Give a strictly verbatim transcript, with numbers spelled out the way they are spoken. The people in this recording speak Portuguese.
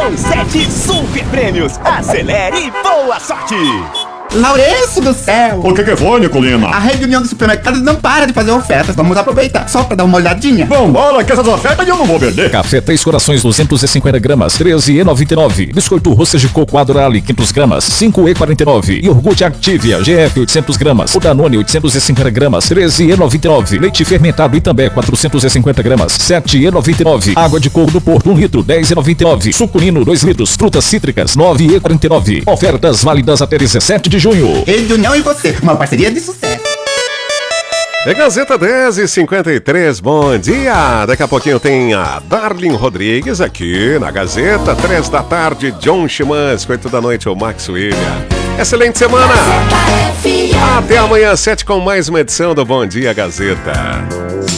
São sete super prêmios. Acelere e boa sorte! Laurenço do céu! O que que foi, Nicolina? A rede União dos Supermercados não para de fazer ofertas. Vamos aproveitar só pra dar uma olhadinha. Vambora, que essas ofertas eu não vou perder. Café Três Corações duzentos e cinquenta gramas, treze reais e noventa e nove. Biscoito Roças de Coco Adorale quinhentas gramas, cinco reais e quarenta e nove. Iogurte Activia G F oitocentas gramas. O Danone oitocentas e cinquenta gramas, treze reais e noventa e nove. Leite fermentado Itambé quatrocentas e cinquenta gramas, sete reais e noventa e nove. Água de coco do Porto um litro, dez reais e noventa e nove. Suculino dois litros. Frutas cítricas nove reais e quarenta e nove. Ofertas válidas até dezessete de junho. Rede União e você, uma parceria de sucesso. É Gazeta dez e cinquenta e três, bom dia! Daqui a pouquinho tem a Darlene Rodrigues aqui na Gazeta, três da tarde, John Chimans, oito da noite, o Max William. Excelente semana! Até amanhã, sete com mais uma edição do Bom Dia Gazeta.